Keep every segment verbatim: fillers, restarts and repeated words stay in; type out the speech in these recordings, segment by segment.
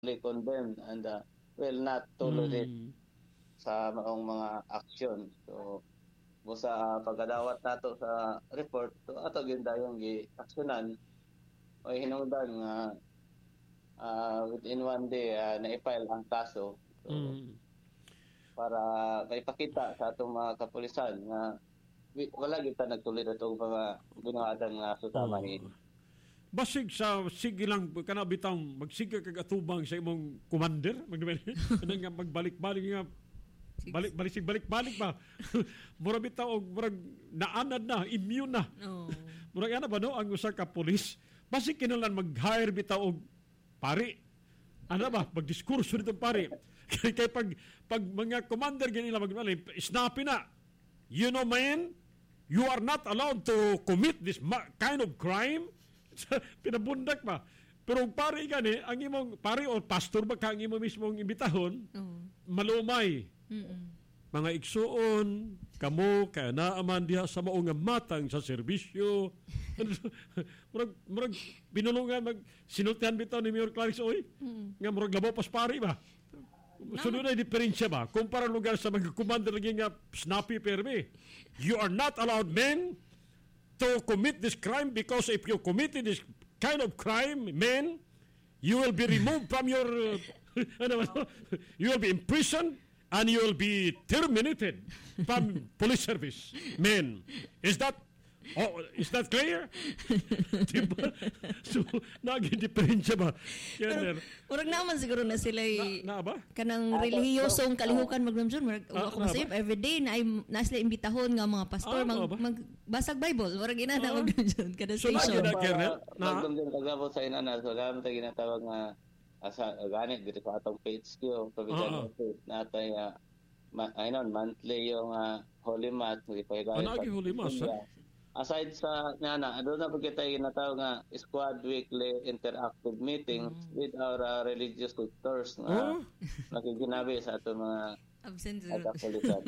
condemned and uh, will not tolerate Mm. sa maong mga action. So busa uh, pagkadawat nato sa report so ato gyud dayong gi-aksyonan o hinungdan nga uh, within one day uh, na-file ang kaso. So Mm. para maipakita sa atong mga kapulisan nga wi- wala gyud ta nagtolerate og mga ginawadang nga susama Oh. ni Basig sa sige lang kana bitang magsige kag atubang sa imong commander magdumay kana nga magbalik-balik nga balik balik balik balik ba mura bitaw og murag naanad na immune na Oh. murag ana ba no ang usa ka pulis basig kinahanglan mag-hire bitaw og pari ana ba magdiskurso dito pari kay, kay pag pag mga commander ganila magbalik snappy na you know man you are not allowed to commit this ma- kind of crime pinabundak pa pero pari gani ang imong pari o pastor ba ka ang imong mismong imbitahon Oh. malumay Mm-mm. mga igsuon, kamo, kaya naaman diha sa maong nga matang sa serbisyo. murag, murag, binulungan, mag, sinultihan bitaw ni Mayor Clarence, oy, nga murag labaw pas pari ba? Sunod na diferensya ba? Kumpara lugar sa mga commander lagi nga snappy permi. You are not allowed, men, to commit this crime because if you committed this kind of crime, men, you will be removed from your, uh, ano ba? You will be imprisoned and you will be terminated from police service. Men, is that oh, is that clear? Diba? So, naging-diferensya ba? Pero, Yan, urag naman siguro na sila na, na ba? kanang relihiyosong kalihukan magdamson marag Ah, ako masayip na ba? everyday na ay na sila imbitahon nga mga pastor Ah, mag, na ba? magbasag Bible murag ina na Ah. magdamson kada So, station. na- Kernel? Na? Magdumdum kagabot sa inana so dami tayo ginatawag nga asa ganit dito sa atong page ko provision Oo. natay uh, ma, ayun monthly yung uh, holy mass ipahigay Ano agi holy mass, ha? aside sa nana ano na pagka tayo ginatawag nga squad weekly interactive meetings with our uh, religious tutors nga Oh. nakikinabi sa atong mga Absent kapulisan.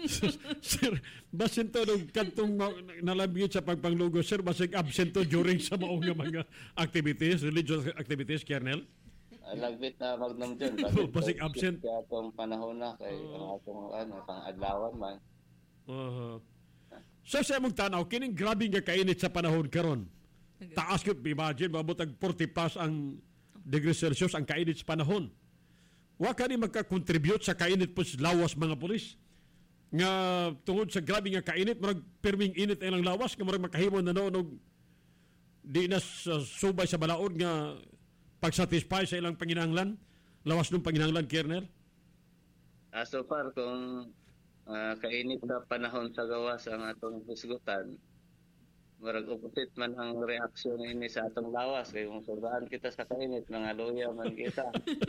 Sir, basin to nung kantong ma- nalabiyot sa pagpanglugo, sir, basig absent to during sa maong nga mga activities, religious activities, Kernel? Lagbit na magnum dyan. Basig absent. Kaya itong panahon na kay ang atong ano, pang adlawan man. Uh, so sa imong tanaw, kining grabe nga kainit sa panahon karon. Taas ko, imagine, mabutag forty plus ang degrees Celsius ang kainit sa panahon. Wa ka ni magka-contribute sa kainit po sa lawas mga pulis. Nga tungod sa grabe nga kainit, marag perming init ilang lawas, nga marag makahimo na noon og di na sa subay sa balaod nga pag-satisfy sa ilang panginahanglan. Lawas ng panginahanglan, Kernel. Ah, so far, kung ah, kainit na panahon sa gawas ang atong hisgutan, marag opposite man ang reaksyon ini sa atong lawas. Kaya kung sobraan kita sa kainit, mga luya man kita.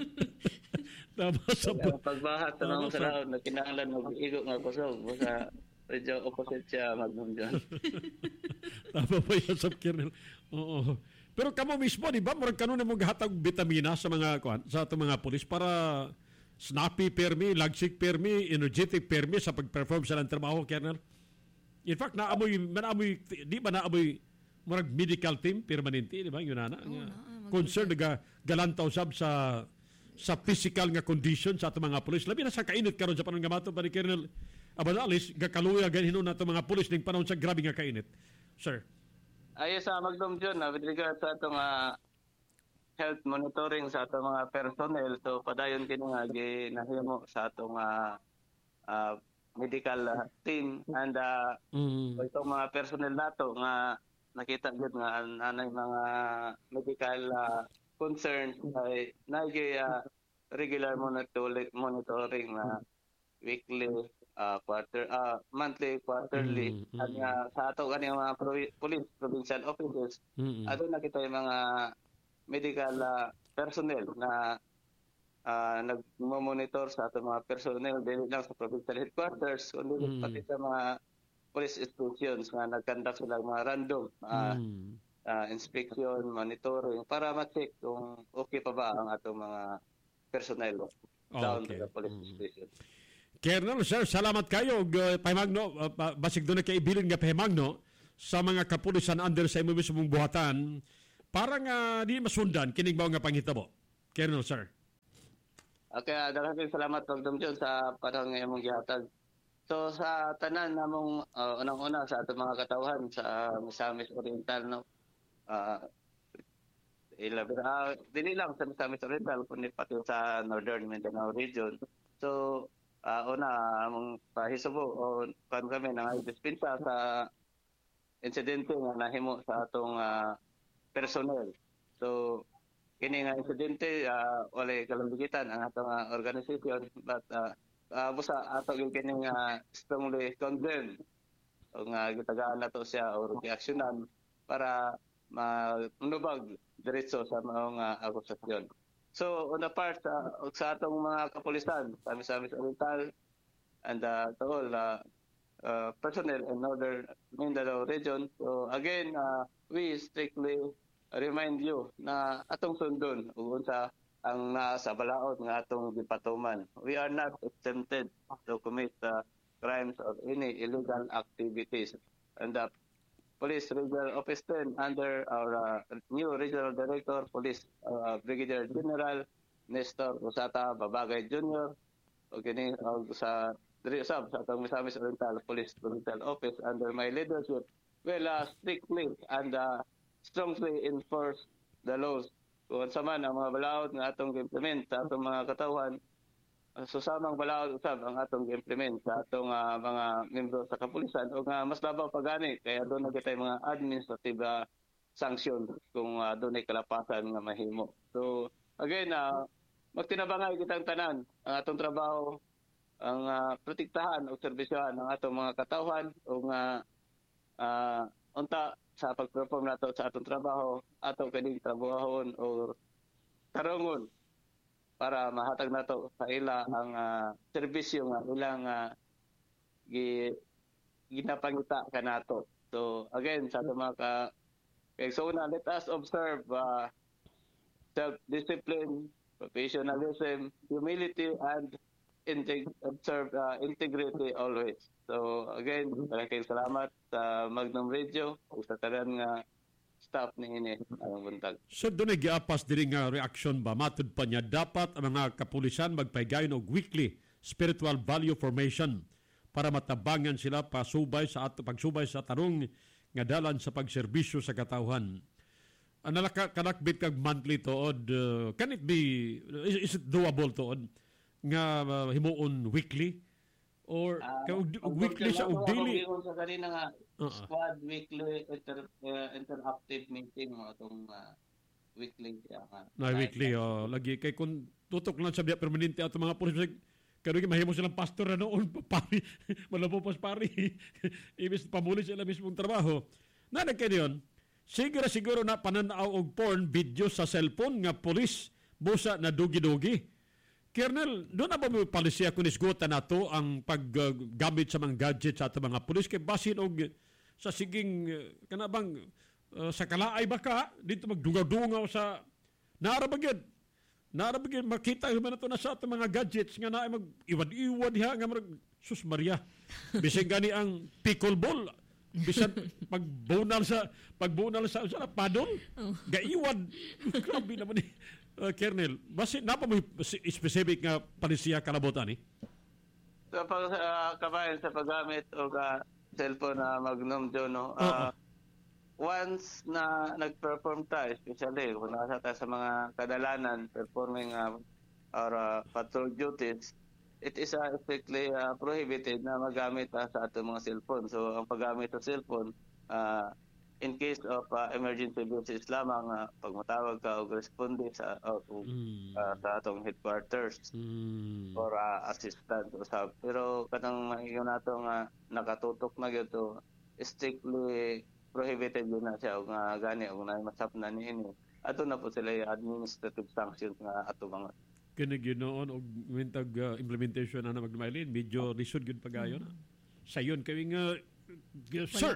Tapos sa Kaya ang pagbahat sa mga sa laod, na kinahanglan mag-igo nga kusog. Basta medyo opposite siya magnum dyan. Tama ba yan, Sir Kernel? Oo. Pero kamo mismo, di ba, murag kanon mo gahatag vitamina sa mga kuan, sa atong mga pulis para snappy permi, lagsik permi, energetic permi sa pag-perform sa lang trabaho, Kernel? In fact, naamoy, naamoy, di ba naamoy murag medical team permanente, di ba? Yun na na. nga. Concern na galantaw sab sa sa physical nga condition sa atong mga pulis. Labi na sa kainit karon sa panahon nga mato pa ni Kernel Abanalis, gakaluya ganhinon nato mga pulis ning panahon sa grabe nga kainit. Sir. Ayos sa magdum dyan, na with regard sa itong ah, health monitoring sa itong mga personnel. So, padayon kini nga ginahimo sa itong ah, ah, medical ah, team and uh, Mm. itong mga personnel nato nga nakita gud nga an- anay mga medical ah, concerns ay nagi ah, regular monitoring monitoring na weekly ah, quarter ah, monthly quarterly Mm, mm. and nga sa ato kani mga provi- police provincial officers Mm. ato nakita yung mga medical ah, personnel na ah, nagmo-monitor sa ato mga personnel dili lang sa provincial headquarters kundi Mm. pati sa mga police stations nga nag-conduct sila ng mga random ah, Mm. ah, inspection, monitoring para ma-check kung okay pa ba ang atong mga personnel down Okay. to the police Mm. station. Kernel, sir, salamat kayo. Og, uh, pahimagno, uh, pa- basig doon na kay ibilin nga pahimagno sa mga kapulisan under sa imo mismong buhatan para nga di masundan kining mga pangitabo. Kernel, sir. Uh, kaya daghang salamat Magdum John sa panahon nga imong gihatag. So sa tanan namong uh, unang-una sa atong mga katawhan sa Misamis Oriental no. Uh, ilabi uh, dili lang sa Misamis Oriental kundi pati sa Northern Mindanao region. So uh, una among pahisubo o kan kami nang dispensa sa insidente nga nahimo sa atong uh, personnel. So kini nga insidente uh, wala kalambigitan ang atong uh, organisasyon but uh, Uh, busa ato yung kining uh, strongly condemn o nga gitagaan nato siya o reaksyonan para manubag diretso sa mga uh, akusasyon. So on the part uh, sa atong mga kapulisan sa Misamis Oriental and uh, to all uh, uh, personnel in Northern Mindanao region. So again, uh, we strictly remind you na atong sundon ug unsa ang nasa balaod nga atong gipatuman. We are not exempted to commit uh, crimes or any illegal activities. And the Police Regional Office ten under our uh, new Regional Director, Police uh, Brigadier General Nestor Rosata Babagay Junior o kini uh, sa diri sa atong Misamis Oriental Police Regional Office under my leadership will uh, strictly and uh, strongly enforce the laws. Kung sa man ang mga balaod nga atong implement sa atong mga katawhan, susamang balaod usab ang atong implement sa atong uh, mga membro sa kapulisan o nga mas labaw pa gani kaya doon na kitay mga administrative uh, sanction kung uh, doon ay kalapasan nga mahimo. So again, uh, magtinabangay kitang tanan ang atong trabaho, ang uh, protektahan o serbisyohan ang atong mga katawhan o nga uh, unta sa pag-perform nato sa atong trabaho, atong kaning trabahon o tarungon para mahatag nato sa ila ang uh, serbisyo nga ilang uh, gi, ginapangita kanato. So again, sa atong mga ka, so na, let us observe uh, self-discipline, professionalism, humility, and integ- observe uh, integrity always. So again, maraming salamat sa Magnum Radio o sa tanan nga staff ni ini ang buntag. So doon ay giapas diri nga reaction ba matud pa niya dapat ang mga kapulisan magpaygayon og weekly spiritual value formation para matabangan sila pasubay sa ato pagsubay sa tarong nga dalan sa pagserbisyo sa katawhan. Analaka kanakbit kag monthly tuod uh, can it be is, is it doable tuod nga uh, himuon weekly? Or uh, weekly siya o daily? Kung sa kanina nga, uh-huh. squad weekly inter, uh, interactive meeting mo itong uh, weekly. Uh, na weekly, oh. Lagi kay kung tutok lang sa biya permanente ato mga pulis, kaya mahimo silang pastor na noon, pari, malapo pas pari. Ibig pamuli sila mismong trabaho. Na nagkaya yun, siguro siguro na pananaw og porn video sa cellphone nga pulis busa na dugi-dugi. Colonel, doon na ba may palisiya kung isgutan na to ang paggamit uh, sa mga gadgets sa mga pulis kay basin og sa siging uh, kanabang uh, sa kalaay baka dito magdungaw-dungaw sa naarabagid. Naarabagid makita naman na to na sa ato mga gadgets nga na mag-iwad-iwad ha nga marag sus Maria. Bisan gani ang pickleball bisan pagbunal sa pagbunal sa sa padol oh. Gaiwad. Grabe naman ni Uh, Colonel, basi napa mo specific nga palisiya kalabotan ni? Sa pag uh, kabayan sa paggamit o ka cellphone na uh, Magnum John no. Uh, uh-huh. Once na nag-perform tayo, especially kung nasa tayo sa mga kadalanan performing uh, or uh, patrol duties, it is uh, strictly uh, prohibited na magamit uh, sa ating mga cellphone. So ang paggamit sa cellphone uh, in case of uh, emergency basis lamang uh, pag matawag ka o responde sa uh, mm. uh, sa atong headquarters mm. or uh, assistant o sa pero kanang yung natong uh, nakatutok na gyud strictly prohibited yun na siya o nga gani o nga masap na niini ato na po sila yung administrative sanctions nga ato mga kini ginoon og wintag uh, implementation na magdumaylin medyo lisod gyud pagayon mm. sayon kay nga Uh, sir,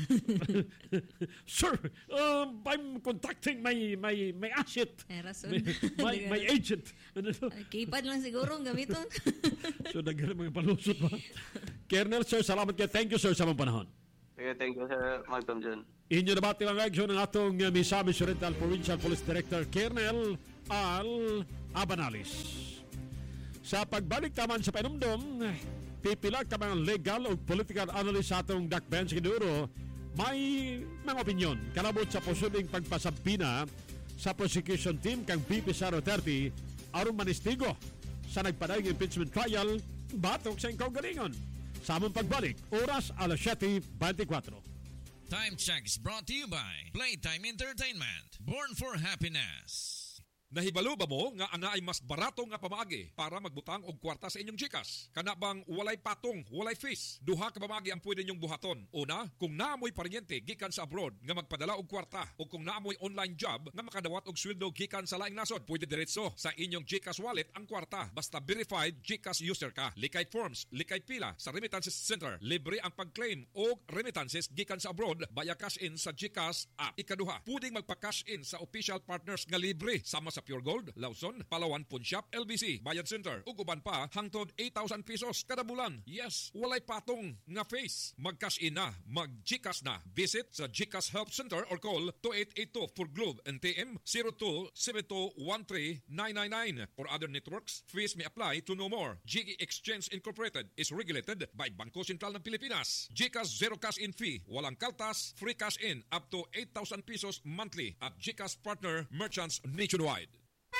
sir, um, I'm contacting my my my asset, eh, my, my, my agent. Kipad lang siguro ang gamiton. So nagano mga palusot ba? Colonel, sir, salamat kayo. Thank you, sir, sa mga panahon. Okay, thank you, sir. Magdum John. Inyo na ba tilang action ng atong uh, Misamis Oriental Provincial Police Director, Colonel Al Abanalis. Sa pagbalik taman sa panumdum, pipila ka mga legal o political analyst sa atong dakben sa Kiduro, may mga opinyon kalabot sa posibleng pagpasampina sa prosecution team kang B P Sara Duterte aron manistigo sa nagpadayong impeachment trial batok sa ingkaw galingon. Sa among pagbalik, oras alas siyete twenty-four. Time check is brought to you by Playtime Entertainment. Born for happiness. Nahibalo ba mo nga anga ay mas barato nga pamaagi para magbutang og kwarta sa inyong GCash? Kana bang walay patong, walay fees? Duha ka pamaagi ang pwede ninyong buhaton. Una, kung naamoy paryente gikan sa abroad nga magpadala og kwarta o kung naamoy online job nga makadawat og sweldo gikan sa laing nasod, pwede diretso sa inyong GCash wallet ang kwarta basta verified GCash user ka. Likay forms, likay pila sa Remittances Center. Libre ang pag-claim og remittances gikan sa abroad via cash in sa GCash app. Ikaduha, pwedeng magpa-cash in sa official partners nga libre sama sa Pure Gold, Lawson, Palawan Pawn Shop, L B C, Bayad Center, ug uban pa hangtod eight thousand pesos kada bulan. Yes, walay patong nga face. Mag-cash in na, mag-GCash na. Visit sa GCash Help Center or call two eight eight two for Globe and T M zero two seven two one three nine nine nine. For other networks, fees may apply to know more. G E Exchange Incorporated is regulated by Bangko Sentral ng Pilipinas. GCash zero cash in fee, walang kaltas, free cash in up to eight thousand pesos monthly at GCash partner merchants nationwide.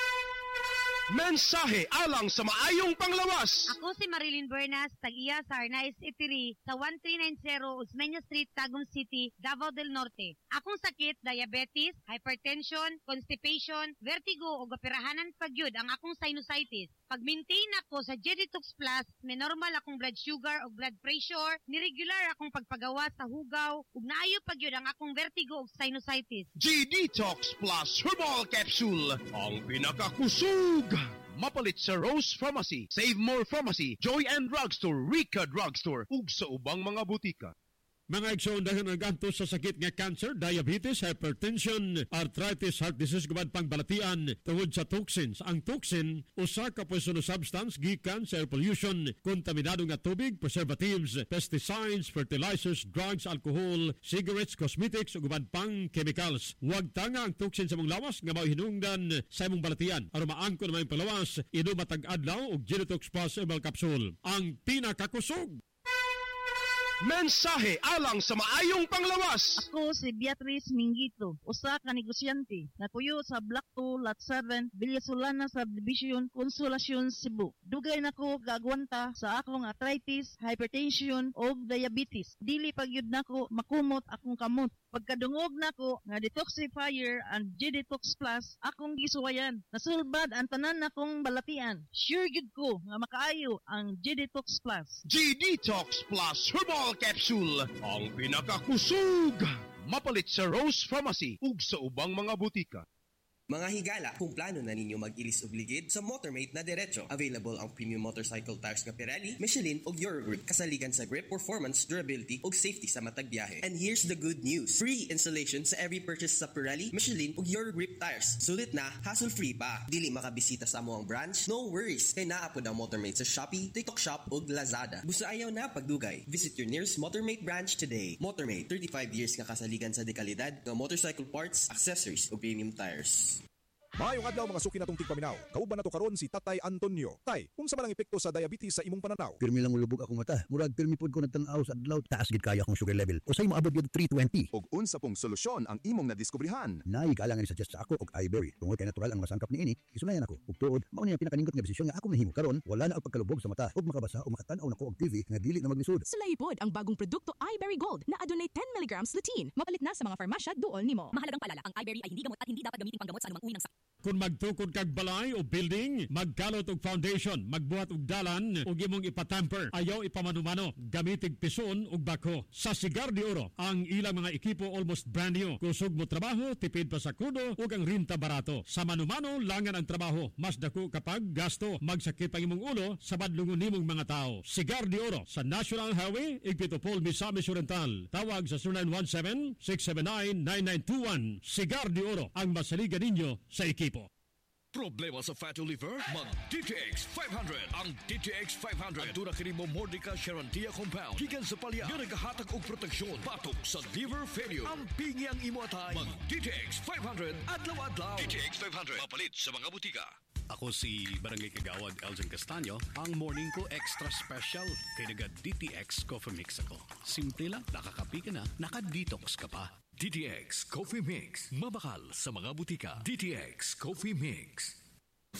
Mensahe alang sa maayong panglawas. Ako si Marilyn Bernas, tag-iya sa Arnaiz Eatery sa one three nine zero Osmeña Street, Tagum City, Davao del Norte. Akong sakit, diabetes, hypertension, constipation, vertigo o gapirahanan pagyud ang akong sinusitis. Pag-maintain ako sa G-Detox Plus, may normal akong blood sugar o blood pressure, niregular akong pagpagawa sa hugaw, ug naayo pagyud ang akong vertigo o sinusitis. G-Detox Plus Herbal Capsule, ang pinakakusog. Mapalit sa Rose Pharmacy, Save More Pharmacy, Joy and Drugstore, Rica Drugstore, ug sa ubang mga butika. Mga igsoon dahil naganto sa sakit nga cancer, diabetes, hypertension, arthritis, heart disease, gubad pang balatian tungod sa toxins. Ang toxin, usa ka poisonous substance gikan sa air pollution, kontaminado nga tubig, preservatives, pesticides, fertilizers, drugs, alcohol, cigarettes, cosmetics, ug gubad pang chemicals. Huwag tanga ang toxin sa mong lawas nga mao hinungdan sa imong balatian. Aron maangko na may palawas, inom matag adlaw og G-Detox Plus Herbal Capsule. Ang pinakakusog. Mensahe alang sa maayong panglawas. Ako si Beatrice Mingito, usa ka negosyante, napuyo sa Block two, Lot seven, Villasolana Subdivision, Consolacion, Cebu. Dugay nako gagwanta sa akong arthritis, hypertension o diabetes. Dili pagyud nako makumot akong kamot. Pagkadungog nako nga detoxifier and G-Detox Plus, akong gisuwayan. Nasulbad ang tanan nakong balatian. Sure gid ko nga makaayo ang G-Detox Plus. G-Detox Plus Herbal Capsule, ang pinakakusog. Mapalit sa Rose Pharmacy ug sa ubang mga butika. Mga higala, kung plano na ninyo mag-ilis obligid sa Motormate na diretso, available ang premium motorcycle tires nga Pirelli, Michelin ug Eurogrip, kasaligan sa grip, performance, durability ug safety sa matag biyahe. And here's the good news. Free installation sa every purchase sa Pirelli, Michelin ug Eurogrip tires. Sulit na, hassle-free pa. Dili makabisita sa amuang branch? No worries. Kay naapod ang Motormate sa Shopee, TikTok Shop ug Lazada. Busa ayaw na pagdugay. Visit your nearest Motormate branch today. Motormate, thirty-five years nga kasaligan sa dekalidad ng motorcycle parts, accessories ug premium tires. Maayong adlaw mga suki natong tigpaminaw. Kauban nato karon si Tatay Antonio. Tay, unsa man ang epekto sa diabetes sa imong pananaw? Pirmi lang ulubog akong mata. Murag pirmi pod ko nagtan-aw sa adlaw, taas gid kaya akong sugar level. Usay moabot gyud three twenty. Og unsa pong solusyon ang imong nadiskubrihan? Nay galangan ni suggest sa ako og iBerry. Tungod kay natural ang masangkap niini, isulayan ako. Ug tuod, mao ni ang pinakaningot nga desisyon nga ako mahimo karon, wala na og pagkalubog sa mata ug makabasa o makatan-aw nako og T V nga dili na maglisod. Sulay pod ang bagong produkto iBerry Gold na adunay ten milligrams lutein. Mapalit na sa mga farmasya duol nimo. Mahalagang paalala, ang iBerry ay hindi gamot at hindi dapat gamitin panggamot sa anumang uri ng sakit. Kung magtukod kag balay o building, magkalot og foundation, magbuhat og dalan ug imong ipatamper, ayaw ipamanumano, gamitig pison ug bako. Sa Cigar de Oro, ang ilang mga ekipo almost brand new. Kusog mo trabaho, tipid pa sa kudo ug ang rinta barato. Sa manumano, langan ang trabaho, mas dako kapag gasto. Magsakit ang imong ulo sa badlungon nimong mga tao. Cigar de Oro sa National Highway, Igpitopol, Misamis Oriental. Tawag sa zero nine one seven, six seven nine, nine nine two one. Cigar de Oro, ang masaligan ninyo sa ekipo. Problema sa fatty liver? Mag-D T X five hundred. Ang D T X five hundred aduna kini mo Mordica Charantia compound. Gikan sa palya nga nagahatag og proteksyon batok sa liver failure. Ang pingi ang imo atay. Mag-D T X five hundred adlaw-adlaw. D T X five hundred mapalit sa mga butika. Ako si Barangay Kagawad Elgin Castaño. Ang morning ko extra special kay naga D T X Coffee Mix ako. Simple lang, nakakapi ka na, naka-detox ka pa. D T X Coffee Mix. Mabakal sa mga butika. D T X Coffee Mix.